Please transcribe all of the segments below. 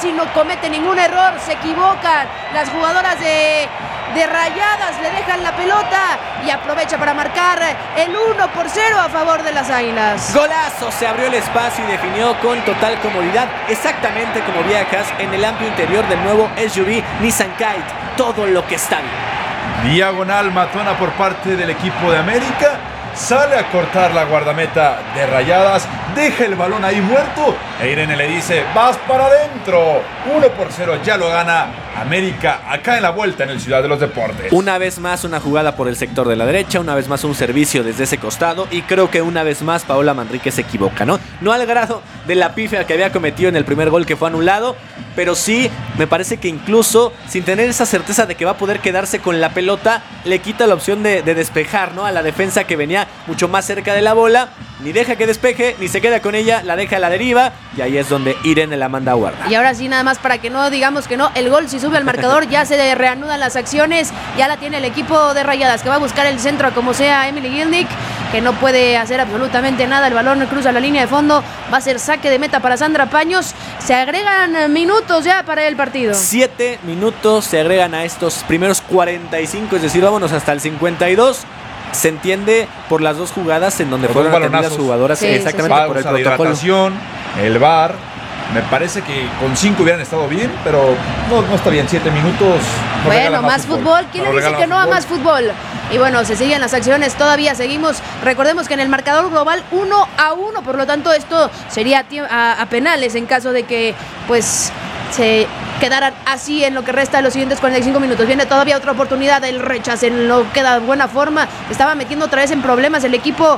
casi no comete ningún error, se equivocan las jugadoras de Rayadas, le dejan la pelota y aprovecha para marcar el 1-0 a favor de las Águilas. Golazo, se abrió el espacio y definió con total comodidad, exactamente como viajas en el amplio interior del nuevo SUV Nissan Kite, todo lo que está bien. Diagonal matona por parte del equipo de América. Sale a cortar la guardameta de Rayadas, deja el balón ahí muerto e Irene le dice: vas para adentro. 1-0, ya lo gana América acá en la vuelta en el Ciudad de los Deportes. Una vez más una jugada por el sector de la derecha, una vez más un servicio desde ese costado y creo que una vez más Paola Manrique se equivoca, ¿no? No al grado de la pifia que había cometido en el primer gol que fue anulado, pero sí me parece que incluso sin tener esa certeza de que va a poder quedarse con la pelota, le quita la opción de despejar, ¿no? A la defensa que venía mucho más cerca de la bola, ni deja que despeje, ni se queda con ella, la deja a la deriva y ahí es donde Irene la manda a guardar. Y ahora sí, nada más para que no digamos que no, el gol si sube al marcador, ya se reanudan las acciones, ya la tiene el equipo de Rayadas, que va a buscar el centro a como sea Emily Gilnick, que no puede hacer absolutamente nada, el balón cruza la línea de fondo, va a ser saque de meta para Sandra Paños, se agregan minutos ya para el partido. 7 minutos se agregan a estos primeros 45, es decir, vámonos hasta el 52. Se entiende por las dos jugadas en donde fueron atendidas jugadoras, sí, exactamente sí. por el Pausa de protocolo. hidratación, el VAR. Me parece que con 5 hubieran estado bien, pero no está bien. 7 minutos. Bueno, más fútbol. ¿Quién le dice que no a más fútbol? Y bueno, se siguen las acciones, todavía seguimos. Recordemos que en el marcador global 1-1, por lo tanto esto sería a penales en caso de que pues se quedaran así en lo que resta de los siguientes 45 minutos. Viene todavía otra oportunidad, el rechace no queda de buena forma. Estaba metiendo otra vez en problemas el equipo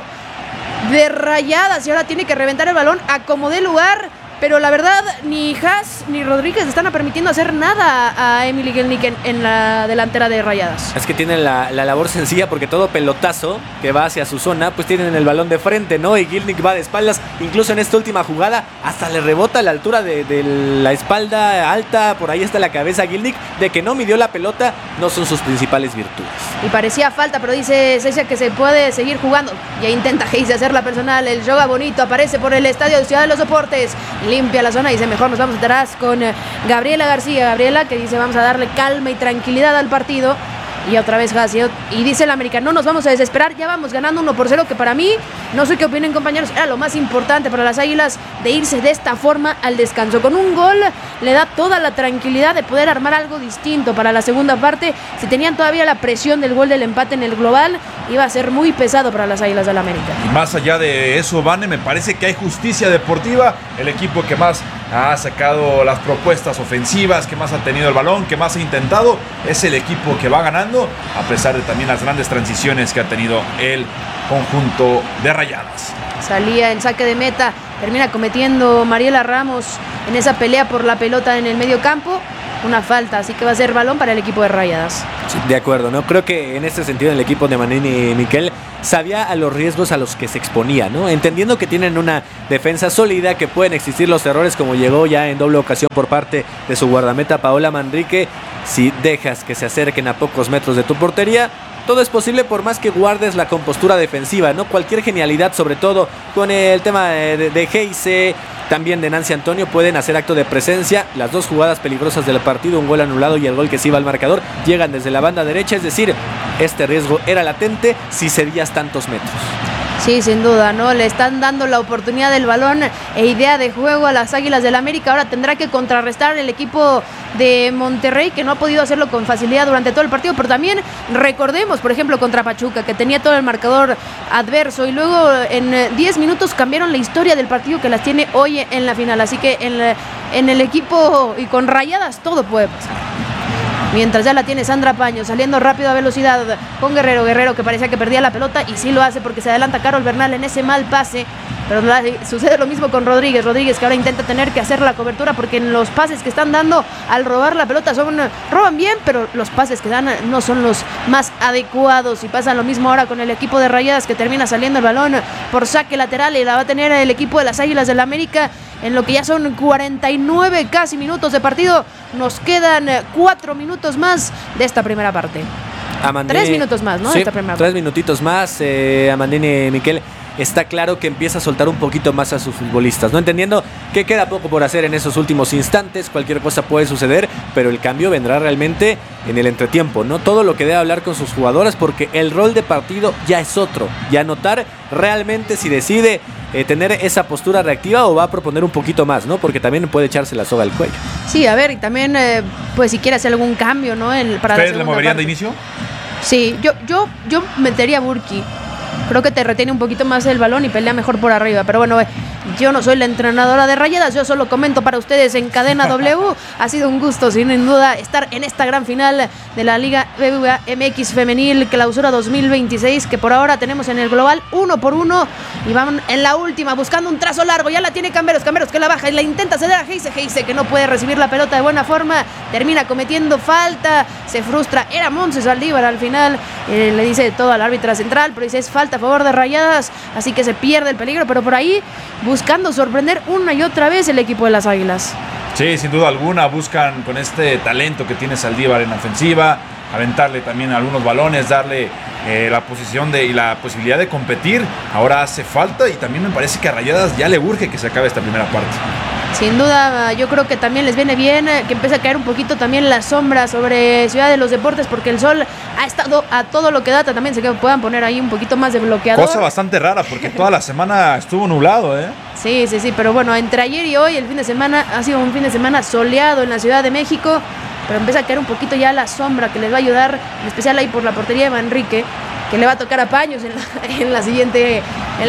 de Rayadas y ahora tiene que reventar el balón a como dé lugar. Pero la verdad, ni Haas ni Rodríguez están permitiendo hacer nada a Emily Gilnick en la delantera de Rayadas. Es que tienen la labor sencilla porque todo pelotazo que va hacia su zona, pues tienen el balón de frente, ¿no? Y Gilnick va de espaldas. Incluso en esta última jugada, hasta le rebota a la altura de la espalda alta. Por ahí está la cabeza a Gilnick. De que no midió la pelota, no son sus principales virtudes. Y parecía falta, pero dice Cecia que se puede seguir jugando. Ya intenta Heise hacer la personal. El yoga bonito aparece por el estadio de Ciudad de los Deportes. Limpia la zona y dice: mejor nos vamos atrás con Gabriela García. Gabriela que dice: vamos a darle calma y tranquilidad al partido. Y otra vez Haas, y dice el América: no nos vamos a desesperar, ya vamos ganando 1-0, que para mí, no sé qué opinen compañeros, era lo más importante para las Águilas de irse de esta forma al descanso. Con un gol le da toda la tranquilidad de poder armar algo distinto para la segunda parte. Si tenían todavía la presión del gol del empate en el global, iba a ser muy pesado para las Águilas del América. Y más allá de eso, Vane, me parece que hay justicia deportiva. El equipo que más ha sacado las propuestas ofensivas, que más ha tenido el balón, que más ha intentado, es el equipo que va ganando, a pesar de también las grandes transiciones que ha tenido el conjunto de Rayadas. Salía en saque de meta, termina cometiendo Mariela Ramos en esa pelea por la pelota en el medio campo. Una falta, así que va a ser balón para el equipo de Rayadas. Sí, de acuerdo, ¿no? Creo que en este sentido el equipo de Manini y Miquel sabía a los riesgos a los que se exponía, ¿no? Entendiendo que tienen una defensa sólida, que pueden existir los errores como llegó ya en doble ocasión por parte de su guardameta Paola Manrique. Si dejas que se acerquen a pocos metros de tu portería, todo es posible por más que guardes la compostura defensiva, ¿no? Cualquier genialidad, sobre todo con el tema de Heise, también de Nancy Antonio, pueden hacer acto de presencia. Las dos jugadas peligrosas del partido, un gol anulado y el gol que se iba al marcador, llegan desde la banda derecha, es decir, este riesgo era latente si cedías tantos metros. Sí, sin duda, ¿no? Le están dando la oportunidad del balón e idea de juego a las Águilas del América. Ahora tendrá que contrarrestar el equipo de Monterrey, que no ha podido hacerlo con facilidad durante todo el partido, pero también recordemos, por ejemplo, contra Pachuca, que tenía todo el marcador adverso y luego en 10 minutos cambiaron la historia del partido que las tiene hoy en la final. Así que en el equipo y con Rayadas todo puede pasar. Mientras ya la tiene Sandra Paños, saliendo rápido a velocidad con Guerrero que parecía que perdía la pelota y sí lo hace porque se adelanta Carol Bernal en ese mal pase, pero sucede lo mismo con Rodríguez que ahora intenta tener que hacer la cobertura porque en los pases que están dando al robar la pelota roban bien, pero los pases que dan no son los más adecuados y pasa lo mismo ahora con el equipo de Rayadas, que termina saliendo el balón por saque lateral y la va a tener el equipo de las Águilas del América. En lo que ya son 49 casi minutos de partido, nos quedan 4 minutos más de esta primera parte. 3 minutos más, ¿no? Sí, esta primera 3 minutitos más, Amandine Miquel. está claro que empieza a soltar un poquito más a sus futbolistas, ¿no? Entendiendo que queda poco por hacer en esos últimos instantes, cualquier cosa puede suceder, pero el cambio vendrá realmente en el entretiempo, ¿no? Todo lo que debe hablar con sus jugadoras, porque el rol de partido ya es otro, ya notar realmente si decide tener esa postura reactiva o va a proponer un poquito más, ¿no? Porque también puede echarse la soga al cuello. Sí, a ver, y también pues si quiere hacer algún cambio, ¿no? Para ¿Ustedes le moverían parte de inicio? Sí, yo metería a Burki. Creo que te retiene un poquito más el balón y pelea mejor por arriba. Pero bueno, yo no soy la entrenadora de Rayadas, yo solo comento para ustedes en Cadena W. Ha sido un gusto, sin duda, estar en esta gran final de la Liga BBVA MX Femenil Clausura 2026, que por ahora tenemos en el global 1-1. Y van en la última, buscando un trazo largo. Ya la tiene Camberos que la baja y la intenta ceder a Heise, que no puede recibir la pelota de buena forma. Termina cometiendo falta, se frustra. Era Montse Saldívar al final. Le dice todo al árbitra central, pero dice es falta a favor de Rayadas, así que se pierde el peligro, pero por ahí buscando sorprender una y otra vez el equipo de las Águilas. Sí, sin duda alguna, buscan con este talento que tiene Saldívar en ofensiva, aventarle también algunos balones, darle la posición y la posibilidad de competir. Ahora hace falta y también me parece que a Rayadas ya le urge que se acabe esta primera parte. Sin duda, yo creo que también les viene bien que empiece a caer un poquito también la sombra sobre Ciudad de los Deportes, porque el sol ha estado a todo lo que da. También se puedan poner ahí un poquito más de bloqueador. Cosa bastante rara, porque toda la semana estuvo nublado, ¿eh? Sí, pero bueno, entre ayer y hoy, el fin de semana ha sido un fin de semana soleado en la Ciudad de México, pero empieza a caer un poquito ya la sombra que les va a ayudar, en especial ahí por la portería de Manrique, que le va a tocar a paños en los siguientes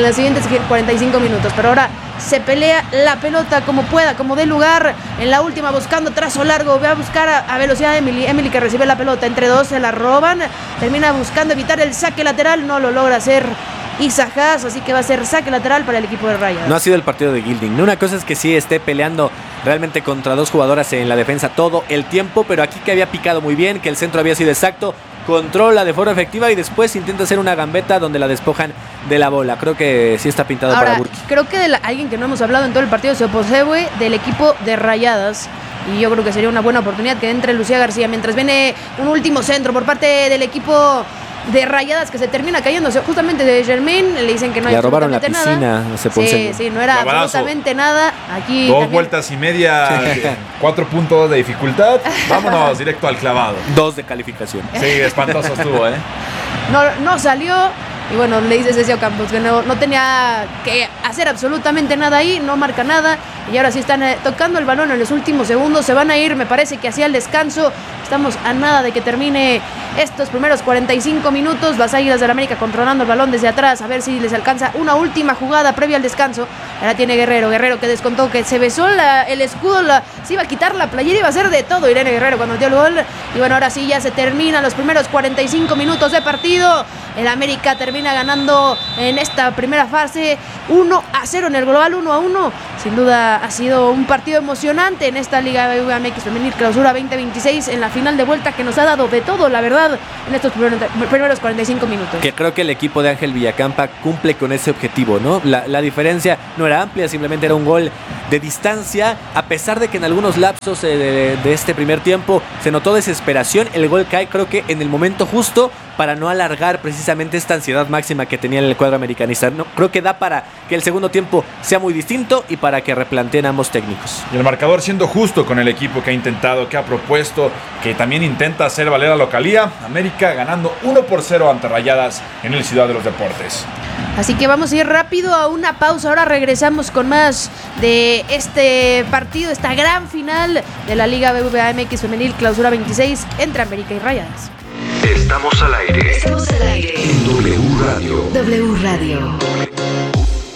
45 minutos. Pero ahora se pelea la pelota como pueda, como dé lugar. En la última buscando trazo largo, va a buscar a velocidad Emily que recibe la pelota, entre dos se la roban, termina buscando evitar el saque lateral, no lo logra hacer Isa Haas, así que va a ser saque lateral para el equipo de Rayadas. No ha sido el partido de Gilding, ¿no? Una cosa es que sí esté peleando realmente contra dos jugadoras en la defensa todo el tiempo, pero aquí que había picado muy bien, que el centro había sido exacto, controla de forma efectiva y después intenta hacer una gambeta donde la despojan de la bola. Creo que sí está pintado ahora, para Burki. Creo que alguien que no hemos hablado en todo el partido es Oposewe, del equipo de Rayadas. Y yo creo que sería una buena oportunidad que entre Lucía García, mientras viene un último centro por parte del equipo de Rayadas que se termina cayendo justamente de Germain. Le dicen que no hay absolutamente nada. Le robaron la piscina. Sí, no era absolutamente nada. Aquí dos también vueltas y media, 4 puntos de dificultad. Vámonos directo al clavado. 2 de calificación. Sí, espantoso estuvo, ¿eh? No salió. Y bueno, le dice Cecilio Campos que no tenía que hacer absolutamente nada ahí, no marca nada. Y ahora sí están tocando el balón en los últimos segundos. Se van a ir, me parece que hacia el descanso. Estamos a nada de que termine estos primeros 45 minutos. Las Águilas del América controlando el balón desde atrás. A ver si les alcanza una última jugada previa al descanso. Ahora tiene Guerrero que descontó, que se besó el escudo, se iba a quitar la playera, iba a hacer de todo Irene Guerrero cuando dio el gol. Y bueno, ahora sí ya se terminan los primeros 45 minutos de partido. El América termina ganando en esta primera fase 1-0 en el global, 1-1. Sin duda ha sido un partido emocionante en esta Liga BBVA MX Femenil Clausura 2026, en la final de vuelta, que nos ha dado de todo, la verdad, en estos primeros 45 minutos. Que creo que el equipo de Ángel Villacampa cumple con ese objetivo, ¿no? La diferencia no era amplia, simplemente era un gol de distancia, a pesar de que en algunos lapsos de este primer tiempo se notó desesperación. El gol cae, creo que en el momento justo, para no alargar precisamente esta ansiedad máxima que tenía el cuadro americanista. No, creo que da para que el segundo tiempo sea muy distinto y para que replanteen ambos técnicos. Y el marcador siendo justo con el equipo que ha intentado, que ha propuesto, que también intenta hacer valer la localía. América ganando 1-0 ante Rayadas en el Ciudad de los Deportes. Así que vamos a ir rápido a una pausa. Ahora regresamos con más de este partido, esta gran final de la Liga BBVA MX Femenil Clausura 26 entre América y Rayadas. Estamos al aire. En W Radio. W Radio.